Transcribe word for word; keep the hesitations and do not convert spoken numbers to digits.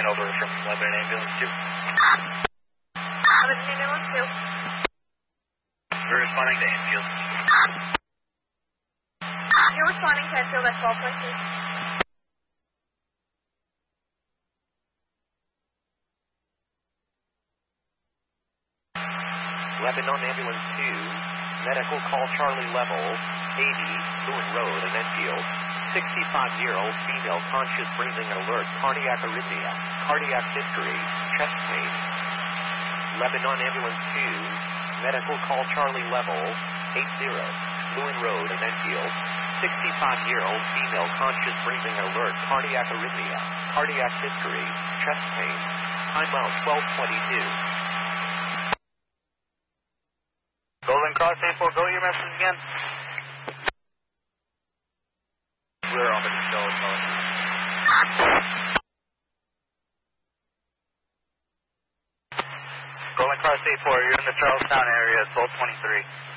over from Lebanon Ambulance two. Lebanon Ambulance two. We're responding to Enfield. You're responding to Enfield at twelve point two. Lebanon Ambulance two, medical call Charlie level, eighty, Lewin Road in Enfield, sixty-five year old female conscious breathing alert, cardiac arrhythmia, cardiac history, chest pain. Lebanon Ambulance two, medical call Charlie level, eighty, Lewin Road in Enfield, sixty-five year old female conscious breathing alert, cardiac arrhythmia, cardiac history, chest pain. Time out twelve twenty-two. Golden Cross eight four, go your message again. We're on the show. Golden Cross eight four, you're in the Charlestown area, twelve twenty-three.